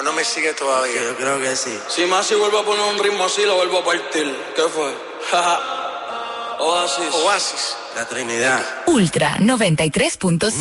¿O no me sigue todavía? Yo creo que sí. Si Masi vuelve a poner un ritmo así, lo vuelvo a partir. ¿Qué fue? Oasis. Oasis. La Trinidad. Ultra 93.5.